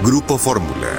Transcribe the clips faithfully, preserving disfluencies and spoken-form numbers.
Grupo Fórmula.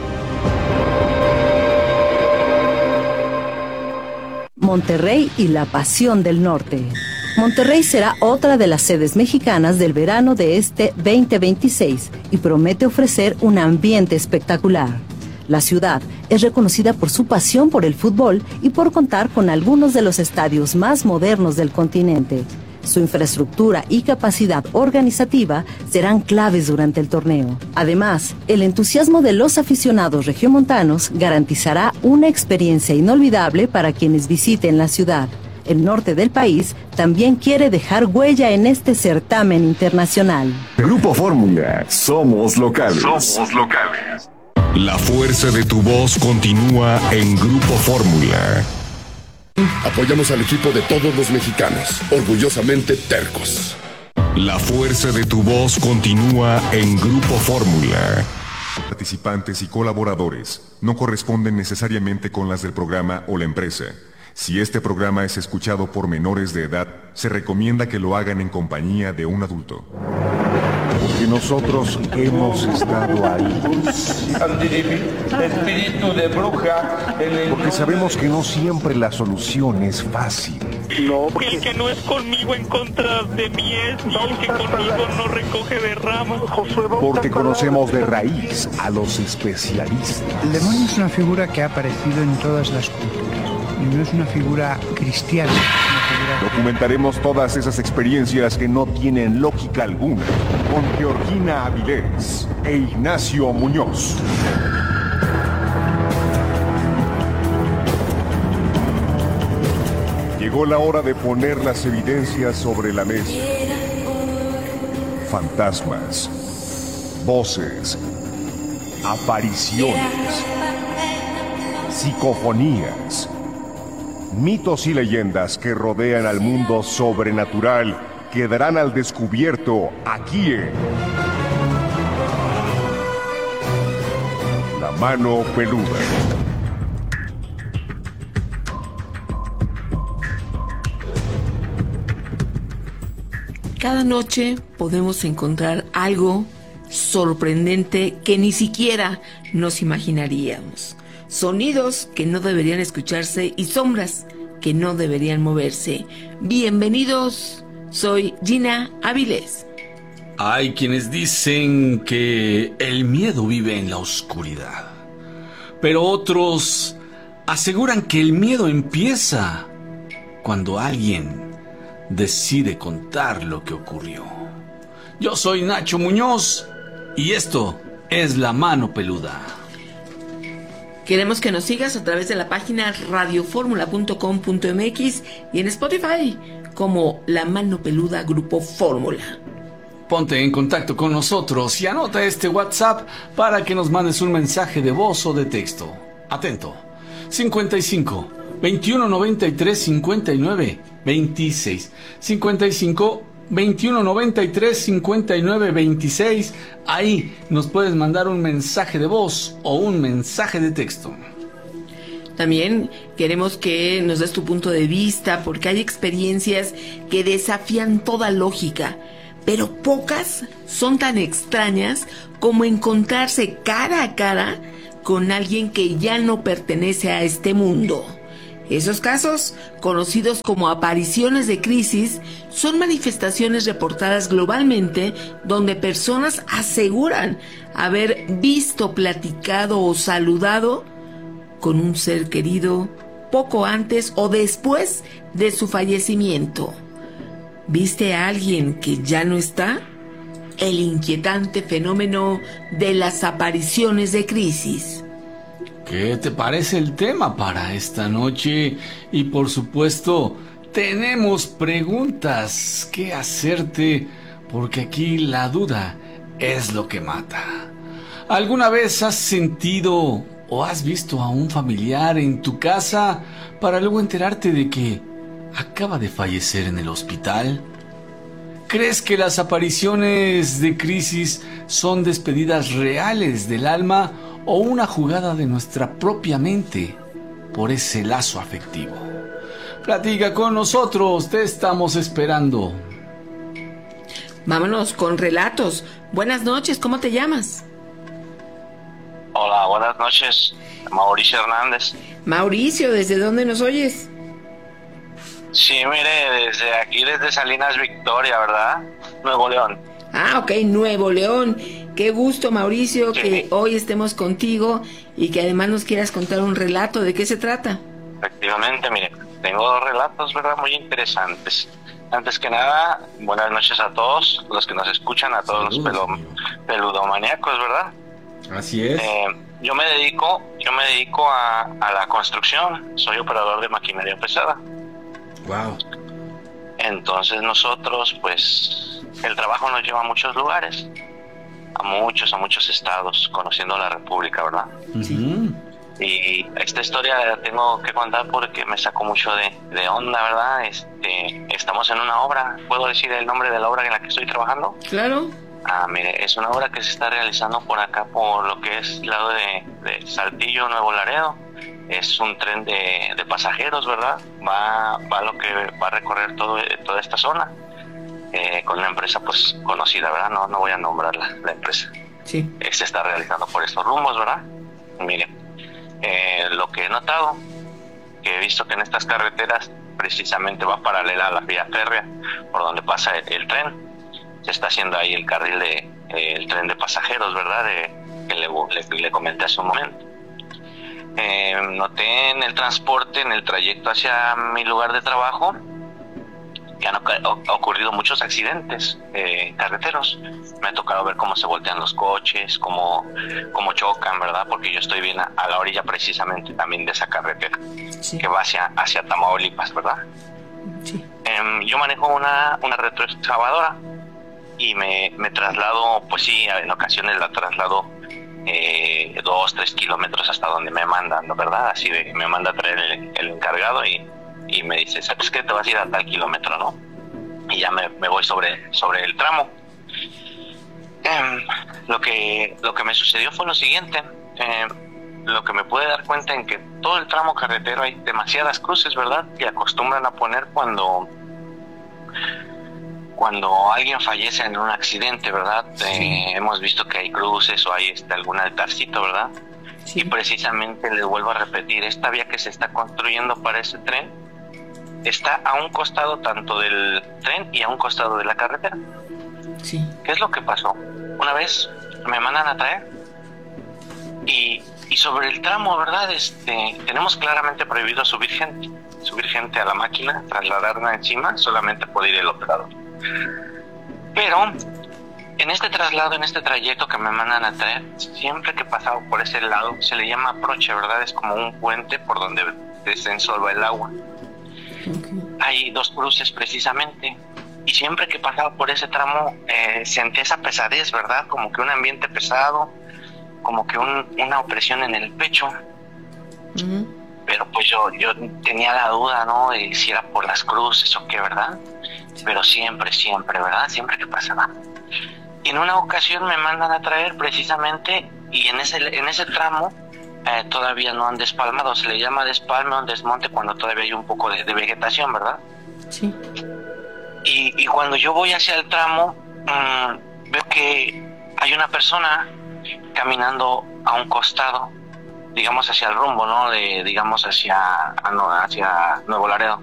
Monterrey y la pasión del norte. Monterrey será otra de las sedes mexicanas del verano de este veinte veintiséis y promete ofrecer un ambiente espectacular. La ciudad es reconocida por su pasión por el fútbol y por contar con algunos de los estadios más modernos del continente. Su infraestructura y capacidad organizativa serán claves durante el torneo. Además, el entusiasmo de los aficionados regiomontanos garantizará una experiencia inolvidable para quienes visiten la ciudad. El norte del país también quiere dejar huella en este certamen internacional. Grupo Fórmula, somos locales. Somos locales. La fuerza de tu voz continúa en Grupo Fórmula. Apoyamos al equipo de todos los mexicanos, orgullosamente tercos. La fuerza de tu voz continúa en Grupo Fórmula. Participantes y colaboradores no corresponden necesariamente con las del programa o la empresa. Si este programa es escuchado por menores de edad, se recomienda que lo hagan en compañía de un adulto. Porque nosotros hemos estado ahí. Espíritu de bruja. Porque sabemos que no siempre la solución es fácil. No, porque el que no es conmigo en contra de mí es, y el que conmigo no recoge de ramas. Porque conocemos de raíz a los especialistas. El demonio es una figura que ha aparecido en todas las culturas. Y no es una figura cristiana. Es una figura... Documentaremos todas esas experiencias que no tienen lógica alguna con Georgina Avilés e Ignacio Muñoz. Llegó la hora de poner las evidencias sobre la mesa. Fantasmas, voces, apariciones, psicofonías, mitos y leyendas que rodean al mundo sobrenatural quedarán al descubierto aquí en La Mano Peluda. Cada noche podemos encontrar algo sorprendente que ni siquiera nos imaginaríamos. Sonidos que no deberían escucharse y sombras que no deberían moverse. Bienvenidos, soy Gina Avilés. Hay quienes dicen que el miedo vive en la oscuridad, pero otros aseguran que el miedo empieza cuando alguien decide contar lo que ocurrió. Yo soy Nacho Muñoz y esto es La Mano Peluda. Queremos que nos sigas a través de la página radio fórmula punto com punto m x y en Spotify como La Mano Peluda Grupo Fórmula. Ponte en contacto con nosotros y anota este WhatsApp para que nos mandes un mensaje de voz o de texto. Atento. cincuenta y cinco, veintiuno noventa y tres, cincuenta y nueve, veintiséis. cincuenta y cinco, veintiuno noventa y tres, cincuenta y nueve, veintiséis. Ahí nos puedes mandar un mensaje de voz o un mensaje de texto. También queremos que nos des tu punto de vista, porque hay experiencias que desafían toda lógica, pero pocas son tan extrañas como encontrarse cara a cara con alguien que ya no pertenece a este mundo. Esos casos, conocidos como apariciones de crisis, son manifestaciones reportadas globalmente donde personas aseguran haber visto, platicado o saludado con un ser querido poco antes o después de su fallecimiento. ¿Viste a alguien que ya no está? El inquietante fenómeno de las apariciones de crisis. ¿Qué te parece el tema para esta noche? Y por supuesto, tenemos preguntas que hacerte, porque aquí la duda es lo que mata. ¿Alguna vez has sentido o has visto a un familiar en tu casa para luego enterarte de que acaba de fallecer en el hospital? ¿Crees que las apariciones de crisis son despedidas reales del alma o una jugada de nuestra propia mente por ese lazo afectivo? Platica con nosotros, te estamos esperando. Vámonos con relatos. Buenas noches, ¿cómo te llamas? Hola, buenas noches, Mauricio Hernández. Mauricio, ¿desde dónde nos oyes? Sí, mire, desde aquí, desde Salinas Victoria, ¿verdad? Nuevo León. Ah, ok, Nuevo León. Qué gusto, Mauricio, Sí. que hoy estemos contigo y que además nos quieras contar un relato. ¿De qué se trata? Efectivamente, mire, tengo dos relatos, ¿verdad? Muy interesantes. Antes que nada, buenas noches a todos los que nos escuchan, a todos Saludos, los pelo, peludomaníacos, ¿verdad? Así es. Eh, yo me dedico, yo me dedico a, a la construcción, soy operador de maquinaria pesada. Wow. Entonces nosotros, pues, el trabajo nos lleva a muchos lugares, a muchos, a muchos estados, conociendo la República, ¿verdad? Sí. Y esta historia la tengo que contar porque me sacó mucho de, de onda, ¿verdad? Este, estamos en una obra, ¿puedo decir el nombre de la obra en la que estoy trabajando? Claro. Ah, mire, es una obra que se está realizando por acá, por lo que es el lado de, de Saltillo, Nuevo Laredo. Es un tren de, de pasajeros, ¿verdad? Va, va lo que va a recorrer todo, toda esta zona, eh, con una empresa pues conocida, ¿verdad? No, no voy a nombrar la, la empresa. Sí. Eh, se está realizando por estos rumbos, ¿verdad? Mire, eh, lo que he notado, que he visto que en estas carreteras precisamente va paralela a la vía férrea, por donde pasa el, el tren. Se está haciendo ahí el carril de eh, el tren de pasajeros, ¿verdad? De, que le, le, le comenté hace un momento. Eh, noté en el transporte, en el trayecto hacia mi lugar de trabajo, que han ocurrido muchos accidentes eh, carreteros. Me ha tocado ver cómo se voltean los coches, cómo, cómo chocan, ¿verdad? Porque yo estoy bien a, a la orilla precisamente también de esa carretera, sí, que va hacia, hacia Tamaulipas, ¿verdad? Sí. Eh, yo manejo una, una retroexcavadora y me, me traslado, pues sí, en ocasiones la traslado eh, dos, tres kilómetros hasta donde me mandan, ¿no? ¿Verdad? Así de, me manda a traer el, el encargado y, y me dice, ¿sabes qué? Te vas a ir a tal kilómetro, ¿no? Y ya me, me voy sobre, sobre el tramo. Eh, lo que lo que me sucedió fue lo siguiente. Eh, lo que me pude dar cuenta en que todo el tramo carretero hay demasiadas cruces, ¿verdad? Que acostumbran a poner cuando... cuando alguien fallece en un accidente, ¿verdad? Sí. Eh, hemos visto que hay cruces o hay este, algún altarcito, ¿verdad? Sí. Y precisamente les vuelvo a repetir, esta vía que se está construyendo para ese tren está a un costado tanto del tren y a un costado de la carretera. Sí. ¿Qué es lo que pasó? Una vez me mandan a traer y, y sobre el tramo, ¿verdad? Este, tenemos claramente prohibido subir gente, subir gente a la máquina, trasladarla encima, solamente puede ir el operador. Pero en este traslado, en este trayecto que me mandan a traer, siempre que pasaba por ese lado, se le llama aproche, ¿verdad? Es como un puente por donde desensolva el agua. Okay. Hay dos cruces precisamente, y siempre que pasaba por ese tramo eh, sentía esa pesadez, ¿verdad? Como que un ambiente pesado, como que un, una opresión en el pecho. Uh-huh. Pero pues yo, yo tenía la duda, ¿no? De si era por las cruces o qué, ¿verdad? Pero siempre, siempre, ¿verdad? Siempre que pasaba. Y en una ocasión me mandan a traer precisamente, y en ese en ese tramo eh, todavía no han despalmado, se le llama despalme o desmonte cuando todavía hay un poco de, de vegetación, ¿verdad? Sí. Y, y cuando yo voy hacia el tramo, mmm, veo que hay una persona caminando a un costado, digamos hacia el rumbo, ¿no? De, digamos hacia, no, hacia Nuevo Laredo.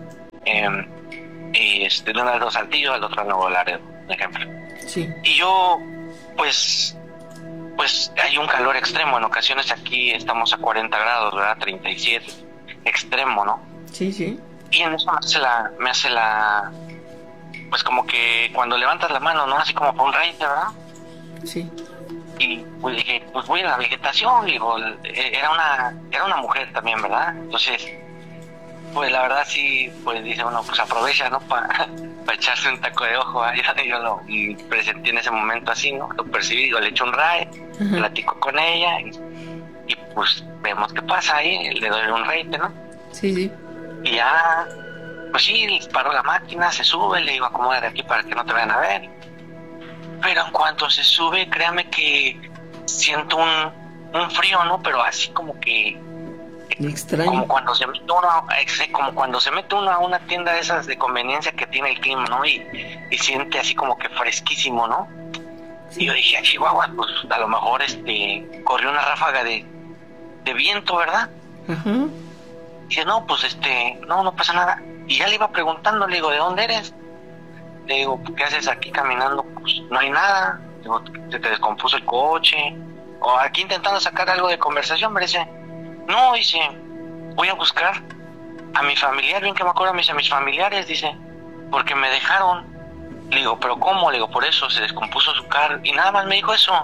Eh, y este, de uno de los Saltillo, al otro Nuevo Laredo, por ejemplo. Sí. Y yo, pues, pues hay un calor extremo. En ocasiones aquí estamos a cuarenta grados, ¿verdad? treinta y siete, extremo, ¿no? Sí, sí. Y en eso me hace la, me hace la, pues como que cuando levantas la mano, ¿no? Así como por un rayo, ¿verdad? Sí. Y pues dije, pues voy a la vegetación, digo, era una, era una mujer también, ¿verdad? Entonces, pues la verdad sí, pues dice uno, pues aprovecha, ¿no? Para pa echarse un taco de ojo, ¿eh? yo, yo lo presenté en ese momento así, ¿no? Lo percibí, digo, le echo un raid, uh-huh. platico con ella y, y pues vemos qué pasa ahí, le doy un raid, ¿no? Sí, sí. Y ya, pues sí, paró la máquina, se sube, le digo, acomoda de aquí para que no te vayan a ver. Pero en cuanto se sube, créame que siento un, un frío, ¿no? Pero así como que... extraño. Como cuando se mete uno, como cuando se mete uno a una tienda de esas de conveniencia que tiene el clima, ¿no? Y, y siente así como que fresquísimo, ¿no? Y yo dije, a Chihuahua, pues a lo mejor este corrió una ráfaga de, de viento, ¿verdad? Uh-huh. Dice, no, pues este, no, no pasa nada. Y ya le iba preguntando, le digo, ¿de dónde eres? Le digo, ¿qué haces aquí caminando? Pues no hay nada. Digo, se te descompuso el coche. O aquí intentando sacar algo de conversación, me dice, no, dice, voy a buscar a mi familiar, bien que me acuerdo, me dice, a mis familiares, dice, porque me dejaron. Le digo, ¿pero cómo? Le digo, por eso, se descompuso su carro. Y nada más me dijo eso.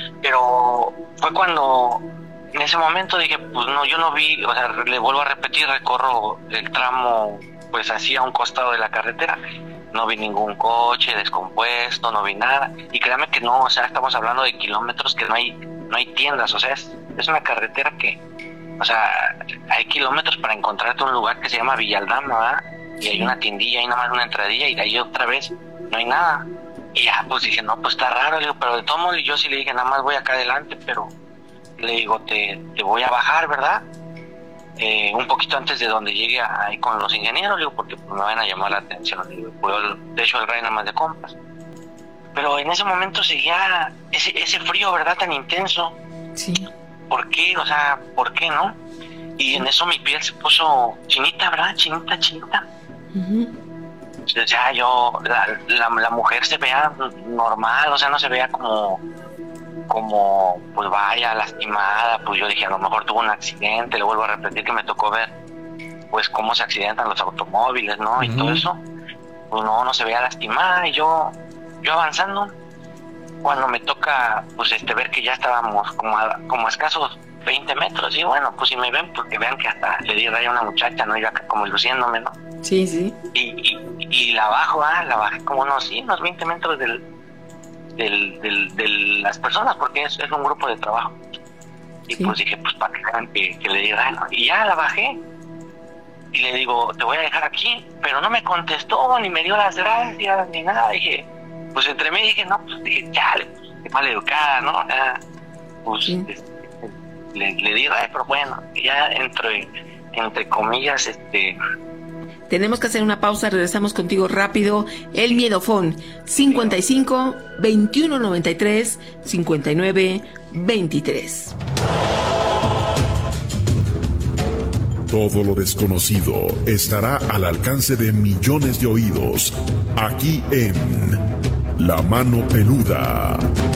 Pero fue cuando, en ese momento dije, pues no, yo no vi, o sea, le vuelvo a repetir, recorro el tramo, pues así a un costado de la carretera. No vi ningún coche descompuesto, no vi nada. Y créame que no, o sea, estamos hablando de kilómetros que no hay, no hay tiendas, o sea, es, es una carretera que, o sea, hay kilómetros para encontrarte un lugar que se llama Villaldama, ¿verdad? Y sí. Hay una tiendilla, hay nada más una entradilla, y de ahí otra vez no hay nada. Y ya, pues dije, no, pues está raro, le digo, pero de todo modo yo sí le dije, nada más voy acá adelante, pero le digo, te, te voy a bajar, ¿verdad? Eh, un poquito antes de donde llegue ahí con los ingenieros, digo, porque pues, me van a llamar la atención, digo, pues, de hecho el rey nada más de compras. Pero en ese momento seguía ese, ese frío, ¿verdad? Tan intenso. Sí. ¿Por qué? O sea, ¿por qué no? Y en eso mi piel se puso chinita, ¿verdad? Chinita, chinita. Uh-huh. O sea, yo, la, la, la mujer se veía normal, o sea, no se veía como, como, pues vaya, lastimada. Pues yo dije, a lo mejor tuvo un accidente, le vuelvo a repetir que me tocó ver, pues, cómo se accidentan los automóviles, ¿no? Uh-huh. Y todo eso, pues no, no se veía lastimada. Y yo, yo avanzando, cuando me toca, pues, este, ver que ya estábamos como a, como a escasos veinte metros, y bueno, pues si me ven, porque vean que hasta le di raya a una muchacha, ¿no? Yo acá como luciéndome, ¿no? Sí, sí. Y, y, y la bajo, ah, la bajé como unos, sí, unos veinte metros del, del, del, de las personas, porque es, es un grupo de trabajo. Y sí. Pues dije, pues para que vean que, que le di raya, ¿no? Y ya la bajé, y le digo, te voy a dejar aquí, pero no me contestó, ni me dio las gracias, ni nada. Dije, pues entre mí dije, no, pues dije, chale, pues, qué mal educada, ¿no? Ah, pues, sí. este, Le, le digo, ay, pero bueno, ya entre, entre comillas, este... Tenemos que hacer una pausa, regresamos contigo rápido. El Miedofón, cincuenta y cinco, veintiuno noventa y tres, cincuenta y nueve, veintitrés. Todo lo desconocido estará al alcance de millones de oídos, aquí en La Mano Peluda.